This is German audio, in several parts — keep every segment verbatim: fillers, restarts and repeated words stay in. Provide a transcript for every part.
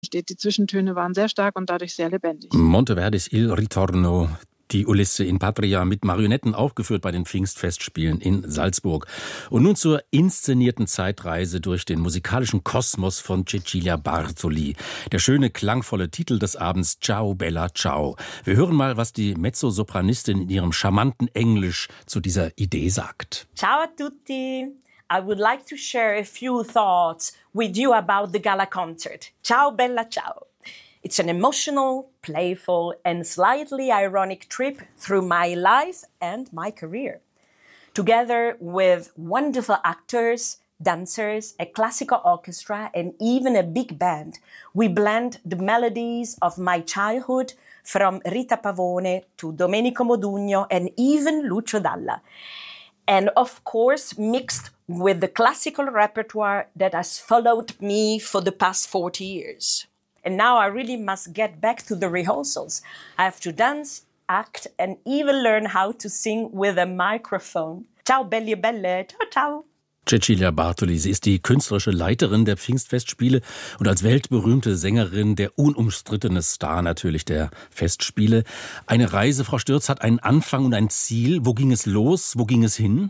steht. Die Zwischentöne waren sehr stark und dadurch sehr lebendig. Monteverdis Il Ritorno, die Ulisse in Patria, mit Marionetten aufgeführt bei den Pfingstfestspielen in Salzburg. Und nun zur inszenierten Zeitreise durch den musikalischen Kosmos von Cecilia Bartoli. Der schöne, klangvolle Titel des Abends, Ciao Bella Ciao. Wir hören mal, was die Mezzosopranistin in ihrem charmanten Englisch zu dieser Idee sagt. Ciao a tutti. I would like to share a few thoughts with you about the gala concert. Ciao Bella Ciao. It's an emotional, playful, and slightly ironic trip through my life and my career. Together with wonderful actors, dancers, a classical orchestra, and even a big band, we blend the melodies of my childhood from Rita Pavone to Domenico Modugno and even Lucio Dalla. And of course, mixed with the classical repertoire that has followed me for the past forty years. And now I really must get back to the rehearsals. I have to dance, act, and even learn how to sing with a microphone. Ciao, belle, belle. Ciao, ciao. Cecilia Bartoli, sie ist die künstlerische Leiterin der Pfingstfestspiele und als weltberühmte Sängerin der unumstrittene Star natürlich der Festspiele. Eine Reise, Frau Stürz, hat einen Anfang und ein Ziel. Wo ging es los? Wo ging es hin?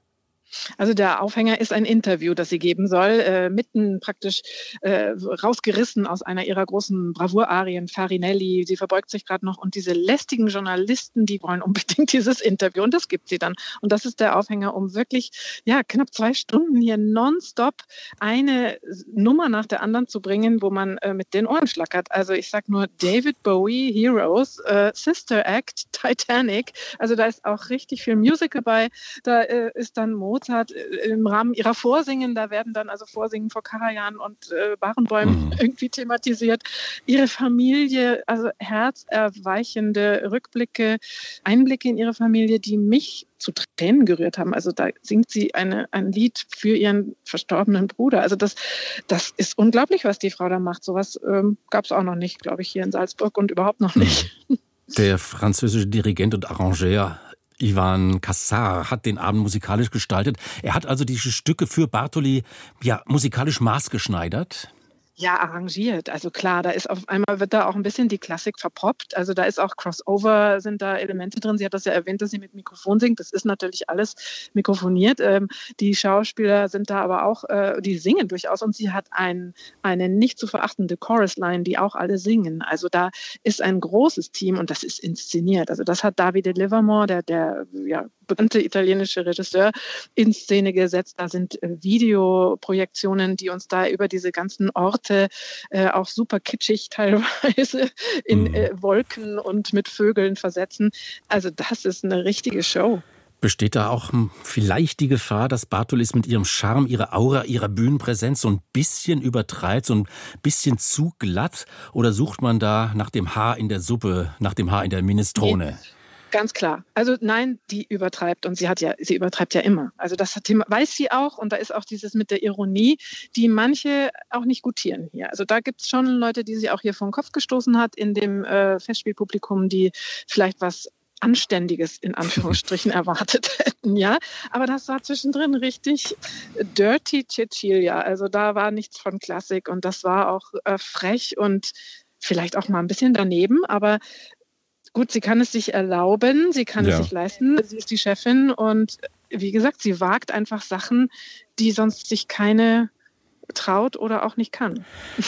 Also der Aufhänger ist ein Interview, das sie geben soll, äh, mitten praktisch äh, rausgerissen aus einer ihrer großen Bravour-Arien, Farinelli. Sie verbeugt sich gerade noch und diese lästigen Journalisten, die wollen unbedingt dieses Interview und das gibt sie dann. Und das ist der Aufhänger, um wirklich ja knapp zwei Stunden hier nonstop eine Nummer nach der anderen zu bringen, wo man äh, mit den Ohren schlackert. Also ich sag nur David Bowie, Heroes, äh, Sister Act, Titanic. Also da ist auch richtig viel Musical bei. Da äh, ist dann Mozart im Rahmen ihrer Vorsingen, da werden dann also Vorsingen vor Karajan und äh, Barenbäumen mhm. irgendwie thematisiert. Ihre Familie, also herzerweichende Rückblicke, Einblicke in ihre Familie, die mich zu Tränen gerührt haben. Also da singt sie eine, ein Lied für ihren verstorbenen Bruder. Also das, das ist unglaublich, was die Frau da macht. Sowas ähm, gab es auch noch nicht, glaube ich, hier in Salzburg und überhaupt noch nicht. Der französische Dirigent und Arrangeur Ivan Cassar hat den Abend musikalisch gestaltet. Er hat also diese Stücke für Bartoli ja musikalisch maßgeschneidert. Ja, arrangiert. Also klar, da ist auf einmal wird da auch ein bisschen die Klassik verpoppt. Also da ist auch Crossover, sind da Elemente drin. Sie hat das ja erwähnt, dass sie mit Mikrofon singt. Das ist natürlich alles mikrofoniert. Ähm, die Schauspieler sind da aber auch, äh, die singen durchaus. Und sie hat ein, eine nicht zu verachtende Chorusline, die auch alle singen. Also da ist ein großes Team und das ist inszeniert. Also das hat Davide Livermore, der, der ja, bekannte italienische Regisseur, in Szene gesetzt. Da sind äh, Videoprojektionen, die uns da über diese ganzen Orte Äh, auch super kitschig teilweise in mhm. äh, Wolken und mit Vögeln versetzen. Also das ist eine richtige Show. Besteht da auch vielleicht die Gefahr, dass Bartolis mit ihrem Charme, ihrer Aura, ihrer Bühnenpräsenz so ein bisschen übertreibt, so ein bisschen zu glatt? Oder sucht man da nach dem Haar in der Suppe, nach dem Haar in der Minestrone? Nee. Ganz klar. Also nein, die übertreibt und sie hat ja, sie übertreibt ja immer. Also das hat, weiß sie auch und da ist auch dieses mit der Ironie, die manche auch nicht gutieren hier. Also da gibt es schon Leute, die sie auch hier vor den Kopf gestoßen hat in dem äh, Festspielpublikum, die vielleicht was Anständiges in Anführungsstrichen erwartet hätten, ja. Aber das war zwischendrin richtig dirty Cecilia. Also da war nichts von Klassik und das war auch äh, frech und vielleicht auch mal ein bisschen daneben, aber gut, sie kann es sich erlauben, sie kann ja. es sich leisten, sie ist die Chefin und wie gesagt, sie wagt einfach Sachen, die sonst sich keine traut oder auch nicht kann.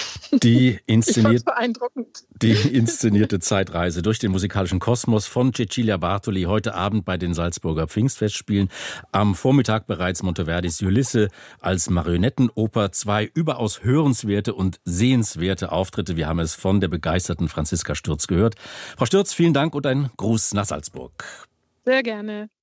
Die, inszeniert, beeindruckend. die inszenierte Zeitreise durch den musikalischen Kosmos von Cecilia Bartoli heute Abend bei den Salzburger Pfingstfestspielen. Am Vormittag bereits Monteverdis Ulisse als Marionettenoper. Zwei überaus hörenswerte und sehenswerte Auftritte. Wir haben es von der begeisterten Franziska Stürz gehört. Frau Stürz, vielen Dank und ein Gruß nach Salzburg. Sehr gerne.